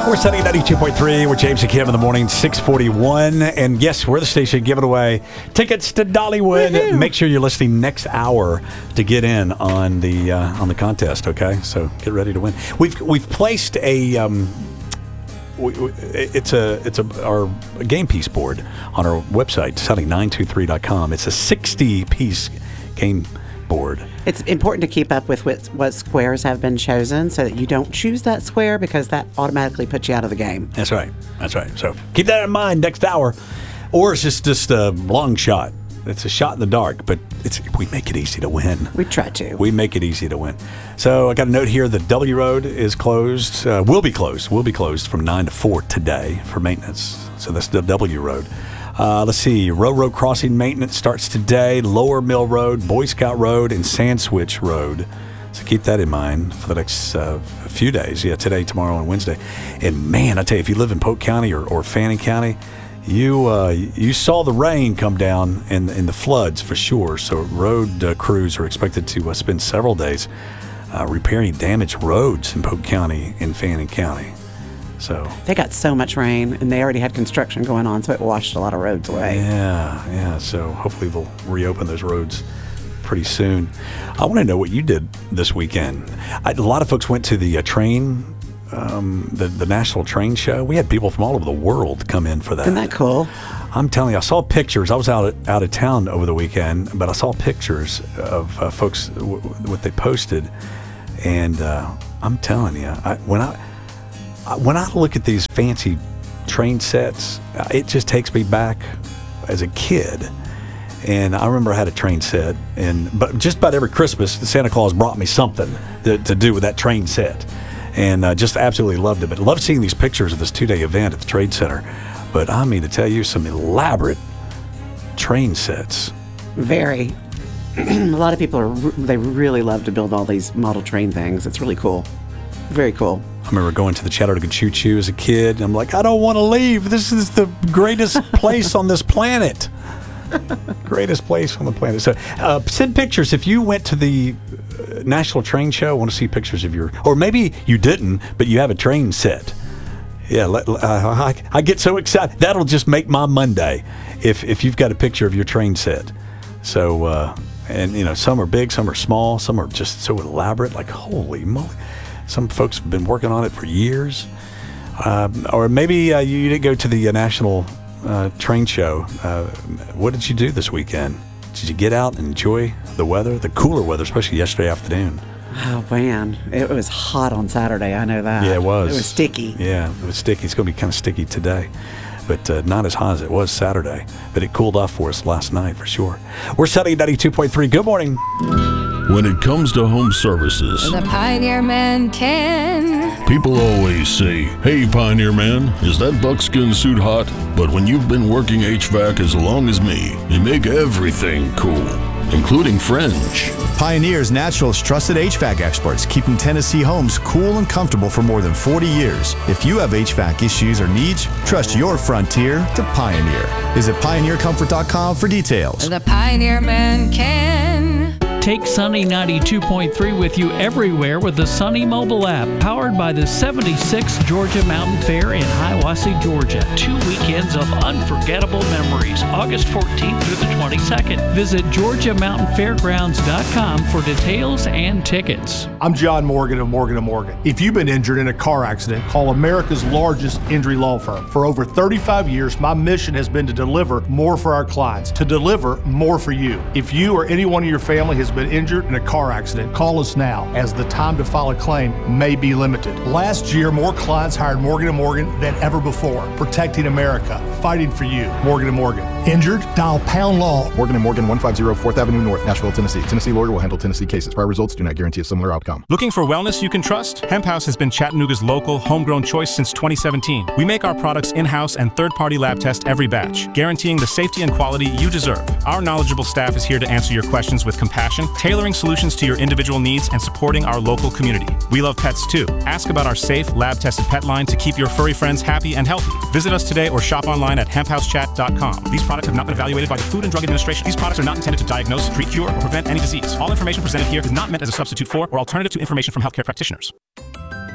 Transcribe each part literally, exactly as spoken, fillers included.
We're setting at ninety-two point three. We're James and Kim in the morning, six forty-one. And yes, we're the station giving away tickets to Dollywood. Woo-hoo. Make sure you're listening next hour to get in on the uh, on the contest, okay? So get ready to win. We've we've placed a um, we, we, it's a it's a our game piece board on our website, setting nine two three dot com. It's a sixty piece game board. It's important to keep up with what, what squares have been chosen so that you don't choose that square because that automatically puts you out of the game. That's right. That's right. So keep that in mind next hour. Or it's just, just a long shot. It's a shot in the dark, but it's we make it easy to win. We try to. We make it easy to win. So I got a note here. The W Road is closed. Uh, will be closed. Will be closed from nine to four today for maintenance. So that's the W Road. Uh, let's see. Railroad crossing maintenance starts today. Lower Mill Road, Boy Scout Road, and Sandswitch Road. So keep that in mind for the next uh, few days. Yeah, today, tomorrow, and Wednesday. And man, I tell you, if you live in Polk County or, or Fannin County, you uh, you saw the rain come down and, and the floods for sure. So road uh, crews are expected to uh, spend several days uh, repairing damaged roads in Polk County and Fannin County. So they got so much rain, and they already had construction going on, so it washed a lot of roads away. Yeah, yeah. So hopefully they'll reopen those roads pretty soon. I want to know what you did this weekend. I, a lot of folks went to the uh, train, um, the the National Train Show. We had people from all over the world come in for that. Isn't that cool? I'm telling you, I saw pictures. I was out of, out of town over the weekend, but I saw pictures of uh, folks w- what they posted, and uh, I'm telling you, I, when I. When I look at these fancy train sets, it just takes me back as a kid. And I remember I had a train set, and but just about every Christmas, Santa Claus brought me something to, to do with that train set, and uh, just absolutely loved it. But loved seeing these pictures of this two-day event at the Trade Center. But I mean to tell you, some elaborate train sets. Very. A lot of people are they really love to build all these model train things. It's really cool. Very cool. I remember going to the Chattanooga Choo Choo as a kid, and I'm like, I don't want to leave. This is the greatest place on this planet. Greatest place on the planet. So uh, send pictures. If you went to the National Train Show, I want to see pictures of your, or maybe you didn't, but you have a train set. Yeah, let, uh, I, I get so excited. That'll just make my Monday if, if you've got a picture of your train set. So, uh, and you know, some are big, some are small, some are just so elaborate, like holy moly. Some folks have been working on it for years. Uh, or maybe uh, you didn't go to the uh, National uh, Train Show. Uh, what did you do this weekend? Did you get out and enjoy the weather, the cooler weather, especially yesterday afternoon? Oh, man. It was hot on Saturday. I know that. Yeah, it was. It was sticky. Yeah, it was sticky. It's going to be kind of sticky today, but uh, not as hot as it was Saturday. But it cooled off for us last night for sure. We're setting ninety-two point three. Good morning. When it comes to home services, the Pioneer Man can. People always say, hey, Pioneer Man, is that buckskin suit hot? But when you've been working H V A C as long as me, you make everything cool, including French. Pioneer's Naturals trusted H V A C experts, keeping Tennessee homes cool and comfortable for more than forty years. If you have H V A C issues or needs, trust your frontier to Pioneer. Visit pioneer comfort dot com for details. The Pioneer Man can. Take Sunny ninety-two point three with you everywhere with the Sunny mobile app, powered by the seventy-sixth Georgia Mountain Fair in Hiawassee, Georgia. Two weekends of unforgettable memories, August fourteenth through the twenty-second. Visit georgia mountain fairgrounds dot com for details and tickets. I'm John Morgan of Morgan and Morgan. If you've been injured in a car accident, call America's largest injury law firm. For over thirty-five years, my mission has been to deliver more for our clients, to deliver more for you. If you or anyone in your family has been injured in a car accident, call us now, as the time to file a claim may be limited. Last year, more clients hired Morgan and Morgan than ever before, protecting America, fighting for you. Morgan and Morgan. Injured? Dial pound law. Morgan and Morgan, one fifty fourth Avenue North, Nashville, Tennessee. Tennessee lawyer will handle Tennessee cases. Prior results do not guarantee a similar outcome. Looking for wellness you can trust? Hemp House has been Chattanooga's local, homegrown choice since twenty seventeen. We make our products in-house and third-party lab test every batch, guaranteeing the safety and quality you deserve. Our knowledgeable staff is here to answer your questions with compassion, tailoring solutions to your individual needs, and supporting our local community. We love pets too. Ask about our safe, lab-tested pet line to keep your furry friends happy and healthy. Visit us today or shop online at hemp house chat dot com. These products have not been evaluated by the Food and Drug Administration. These products are not intended to diagnose, treat, cure, or prevent any disease. All information presented here is not meant as a substitute for or alternative to information from healthcare practitioners.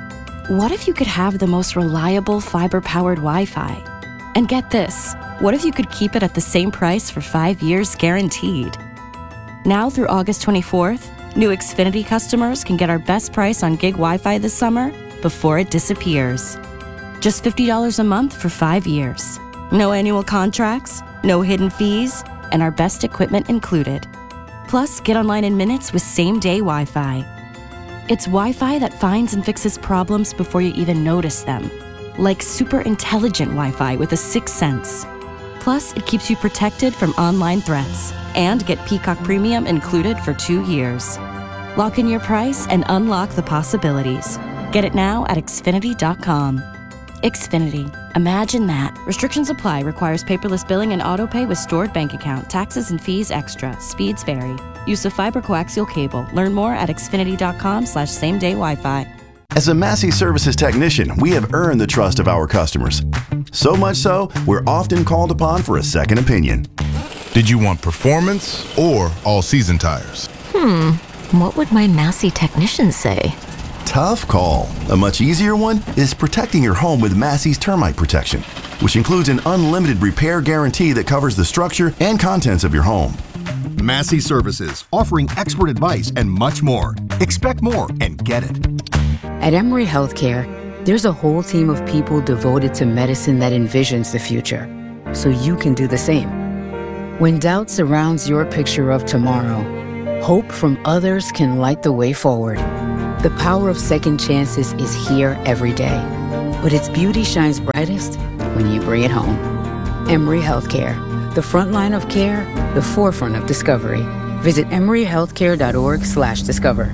what if you could have the most reliable fiber-powered Wi-Fi? And get this, what if you could keep it at the same price for five years guaranteed? Now through August twenty-fourth, new Xfinity customers can get our best price on gig Wi-Fi this summer before it disappears. Just fifty dollars a month for five years. No annual contracts, no hidden fees, and our best equipment included. Plus, get online in minutes with same-day Wi-Fi. It's Wi-Fi that finds and fixes problems before you even notice them. Like super intelligent Wi-Fi with a sixth sense. Plus, it keeps you protected from online threats. And get Peacock Premium included for two years. Lock in your price and unlock the possibilities. Get it now at Xfinity dot com. Xfinity. Imagine that. Restrictions apply. Requires paperless billing and autopay with stored bank account. Taxes and fees extra. Speeds vary. Use of fiber coaxial cable. Learn more at Xfinity dot com slash same day Wi-Fi. As a Massey Services technician, we have earned the trust of our customers. So much so, we're often called upon for a second opinion. Did you want performance or all-season tires? Hmm, what would my Massey technician say? Tough call. A much easier one is protecting your home with Massey's termite protection, which includes an unlimited repair guarantee that covers the structure and contents of your home. Massey Services, offering expert advice and much more. Expect more and get it. At Emory Healthcare, there's a whole team of people devoted to medicine that envisions the future, so you can do the same. When doubt surrounds your picture of tomorrow, hope from others can light the way forward. The power of second chances is here every day, but its beauty shines brightest when you bring it home. Emory Healthcare, the front line of care, the forefront of discovery. Visit emory healthcare dot org slash discover.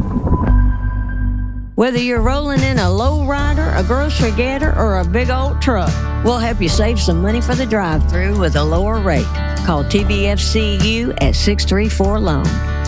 Whether you're rolling in a low-rider, a grocery getter, or a big old truck, we'll help you save some money for the drive-thru with a lower rate. Call T B F C U at six three four loan.